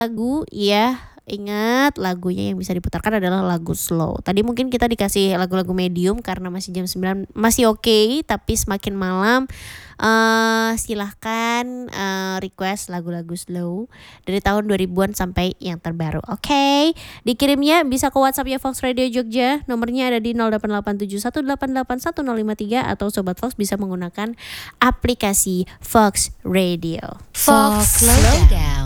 lagu ya. Ingat lagunya yang bisa diputarkan adalah lagu slow. Tadi mungkin kita dikasih lagu-lagu medium karena masih jam 9 masih oke, tapi semakin malam silahkan request lagu-lagu slow dari tahun 2000-an sampai yang terbaru. Oke. Dikirimnya bisa ke WhatsApp ya Fox Radio Jogja. Nomornya ada di 088718811053 atau Sobat Fox bisa menggunakan aplikasi Fox Radio. Fox Slowdown.